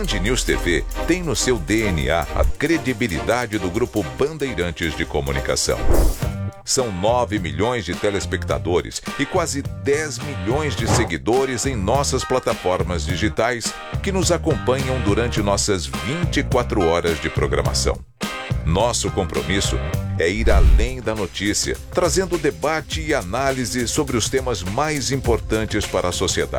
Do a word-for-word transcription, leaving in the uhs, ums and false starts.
Band News T V tem no seu D N A a credibilidade do Grupo Bandeirantes de Comunicação. São nove milhões de telespectadores e quase dez milhões de seguidores em nossas plataformas digitais que nos acompanham durante nossas vinte e quatro horas de programação. Nosso compromisso é ir além da notícia, trazendo debate e análise sobre os temas mais importantes para a sociedade.